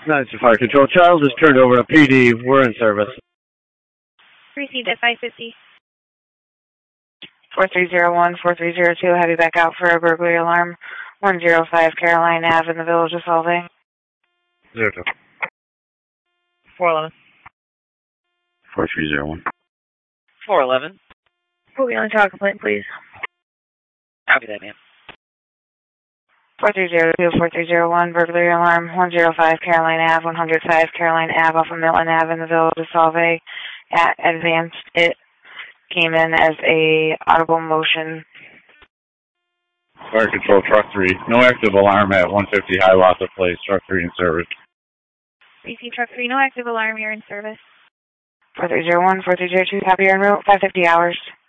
Nice Fire Control. Charles is turned over to PD. We're in service. Received at 550. 4301, 4302, have you back out for a burglary alarm. 105 Caroline Ave in the village of Solvay. 02. 411. 4301. 411. We'll be on the tower complaint, please. Copy that, ma'am. 4302, 4301, burglary alarm. 105 Caroline Ave, 105 Caroline Ave off of Milton Ave in the village of Solvay. At advanced, it came in as a audible motion. Fire Control, Truck 3. No active alarm at 150 Hiawatha Place. Truck 3 in service. Received Truck 3, no active alarm, you're in service. 4301, 4302, copy en route, 550 hours.